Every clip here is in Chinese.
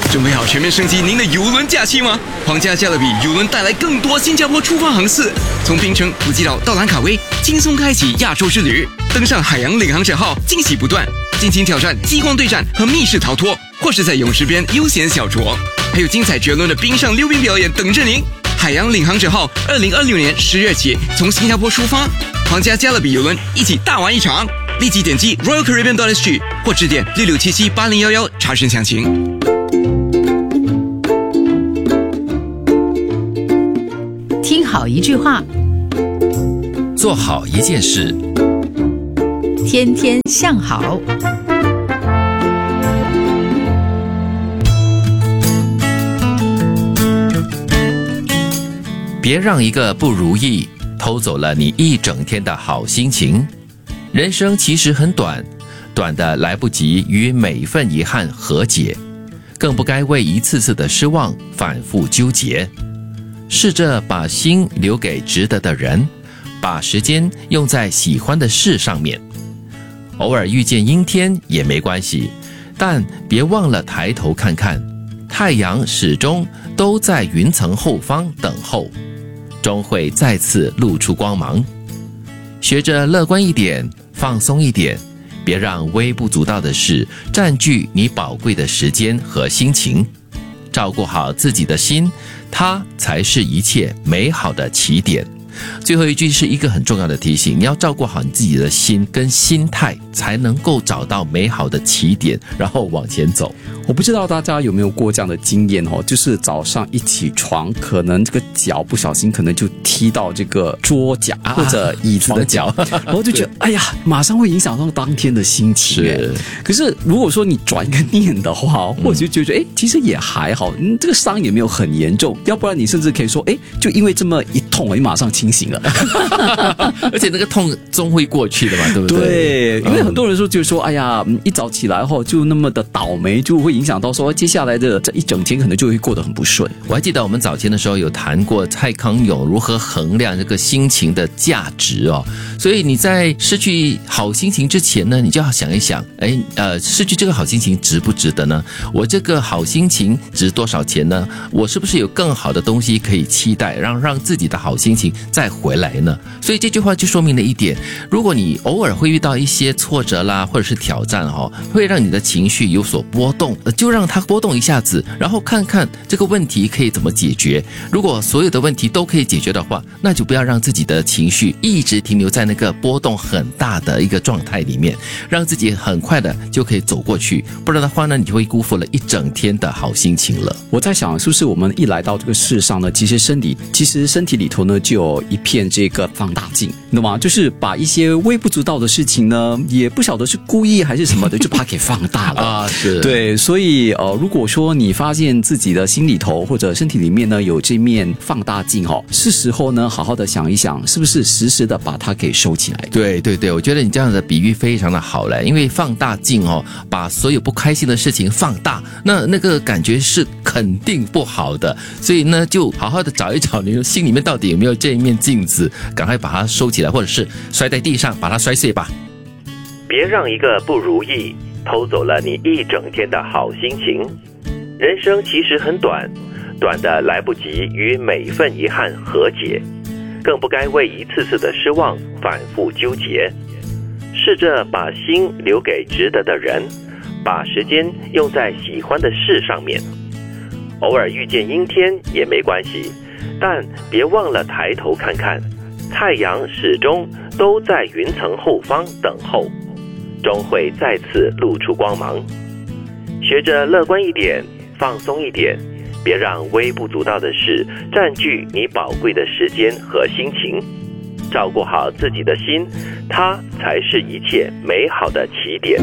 准备好全面升级您的邮轮假期吗？皇家加勒比邮轮带来更多新加坡出发航次，从槟城、普吉岛到兰卡威，轻松开启亚洲之旅。登上海洋领航者号，惊喜不断，尽情挑战激光对战和密室逃脱，或是在泳池边悠闲小酌，还有精彩绝伦的冰上溜冰表演等着您。海洋领航者号2026年10月起从新加坡出发，皇家加勒比邮轮一起大玩一场。立即点击 RoyalCaribbean.sg 或致电66778011查询详情。 听好一句话， 做好一件事， 天天向好。 别让一个不如意偷走了你一整天的好心情。人生其实很短，短的来不及与每一份遗憾和解，更不该为一次次的失望反复纠结。试着把心留给值得的人，把时间用在喜欢的事上面。偶尔遇见阴天也没关系，但别忘了抬头看看，太阳始终都在云层后方等候，终会再次露出光芒。学着乐观一点，放松一点，别让微不足道的事占据你宝贵的时间和心情。照顾好自己的心，它才是一切美好的起点。最后一句是一个很重要的提醒，你要照顾好你自己的心跟心态，才能够找到美好的起点，然后往前走。 我不知道大家有没有过这样的经验哦，就是早上一起床，可能这个脚不小心可能就踢到这个桌角或者椅子的脚，然后就觉得哎呀，马上会影响到当天的心情。 是， 可是如果说你转一个念的话，或者就觉得其实也还好，这个伤也没有很严重，要不然你甚至可以说就因为这么一痛，你马上清醒了。 而且那个痛终会过去的嘛，对不对？ 对，因为很多人就说哎呀，一早起来后就那么的倒霉，就会影响到说接下来的这一整天可能就会过得很不顺。 我还记得我们早前的时候有谈过蔡康永如何衡量这个心情的价值哦。所以你在失去好心情之前呢，你就要想一想，失去这个好心情值不值得呢？我这个好心情值多少钱呢？我是不是有更好的东西可以期待，让自己的好心情再回来呢？所以这句话就说明了一点，如果你偶尔会遇到一些挫折啦，或者是挑战会让你的情绪有所波动，就让它波动一下子，然后看看这个问题可以怎么解决。如果所有的问题都可以解决的话，那就不要让自己的情绪一直停留在那个波动很大的一个状态里面，让自己很快的就可以走过去，不然的话呢，你就会辜负了一整天的好心情了。 我在想，是不是我们一来到这个世上呢，其实身体里头呢就有一片这个放大镜，懂吗？就是把一些微不足道的事情呢，也不晓得是故意还是什么的，就把它给放大了啊。是， 对，所以如果说你发现自己的心里头或者身体里面呢有这面放大镜是时候呢好好的想一想，是不是时时的把它给收起来。 对对对，我觉得你这样的比喻非常的好嘞，因为放大镜把所有不开心的事情放大，那个感觉是肯定不好的，所以呢就好好的找一找你心里面到底有没有这一面镜子，赶快把它收起来，或者是摔在地上把它摔碎吧。 别让一个不如意偷走了你一整天的好心情。人生其实很短，短的来不及与每一份遗憾和解，更不该为一次次的失望反复纠结。试着把心留给值得的人，把时间用在喜欢的事上面。偶尔遇见阴天也没关系，但别忘了抬头看看，太阳始终都在云层后方等候，终会再次露出光芒。学着乐观一点，放松一点，别让微不足道的事占据你宝贵的时间和心情。照顾好自己的心，它才是一切美好的起点。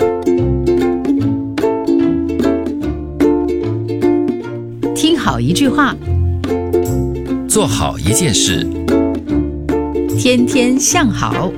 听好一句话， 做好一件事， 天天向好。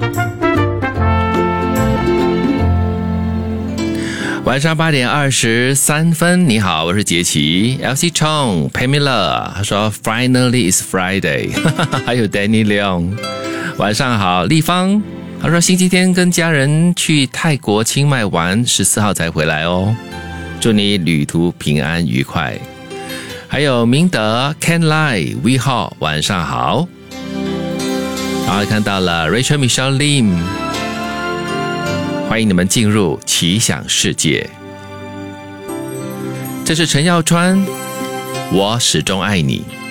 晚上8点23分，你好，我是杰奇。LC Chong Pamela 他说 Finally is Friday 还有 Danny Leong 晚上好。立方他说星期天跟家人去泰国清迈玩，14号才回来哦。 祝你旅途平安愉快。还有明德、Ken Lai、V 号，晚上好。好，看到了 Rachel Michelle Lim， 欢迎你们进入奇想世界。这是陈耀川，我始终爱你。